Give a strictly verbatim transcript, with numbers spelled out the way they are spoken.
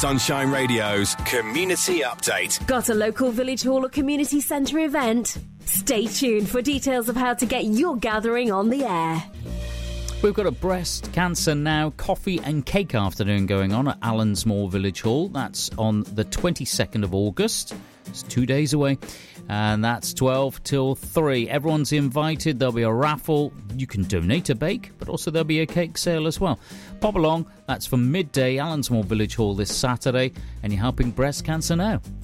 Sunshine Radio's Community Update. Got a local village hall or community centre event? Stay tuned for details of how to get your gathering on the air. We've got a breast cancer now coffee and cake afternoon going on at Allensmore Village Hall. That's on the twenty-second of August. It's two days away. And that's twelve till three. Everyone's invited. There'll be a raffle. You can donate a bake, but also there'll be a cake sale as well. Pop along. That's from midday, Allensmore Village Hall this Saturday. And you're helping breast cancer now.